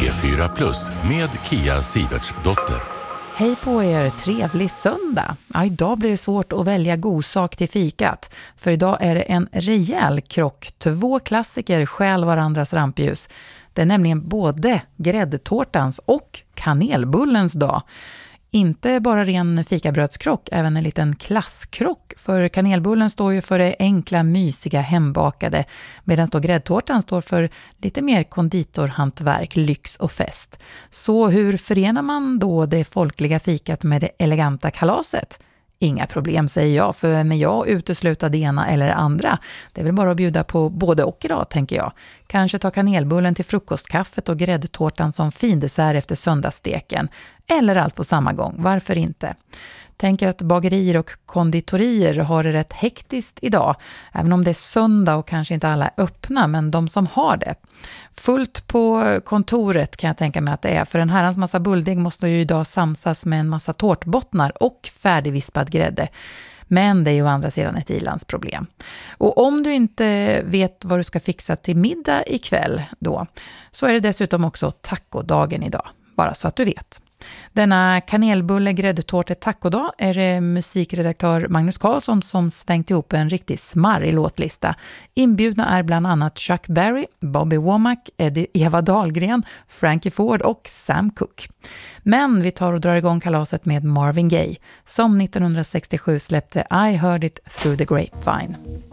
P4+ med Kia Sivertsdotter. Hej på er, trevlig söndag. Ja, idag blir det svårt att välja god sak till fikat. För idag är det en rejäl krock. 2 klassiker stjäl varandras rampljus. Det är nämligen både gräddtårtans och kanelbullens dag. Inte bara ren fikabrödskrock, även en liten klasskrock. För kanelbullen står ju för det enkla, mysiga, hembakade. Medan då gräddtårtan står för lite mer konditorhantverk, lyx och fest. Så hur förenar man då det folkliga fikat med det eleganta kalaset? Inga problem, säger jag, för med jag utesluta det ena eller andra. Det är väl bara att bjuda på både och idag, tänker jag. Kanske ta kanelbullen till frukostkaffet och gräddtårtan som fin dessert efter söndagssteken. Eller allt på samma gång, varför inte? Tänker att bagerier och konditorier har det rätt hektiskt idag. Även om det är söndag och kanske inte alla är öppna, men de som har det. Fullt på kontoret kan jag tänka mig att det är. För en herrans massa bulldeg måste ju idag samsas med en massa tårtbottnar och färdigvispad grädde. Men det är ju å andra sidan ett ilandsproblem. Och om du inte vet vad du ska fixa till middag ikväll då, så är det dessutom också tacodagen idag. Bara så att du vet. Denna kanelbulle gräddtårte tacodag är det musikredaktör Magnus Karlsson som svängt ihop en riktigt smarrig låtlista. Inbjudna är bland annat Chuck Berry, Bobby Womack, Eva Dahlgren, Frankie Ford och Sam Cooke. Men vi tar och drar igång kalaset med Marvin Gaye som 1967 släppte I Heard It Through the Grapevine.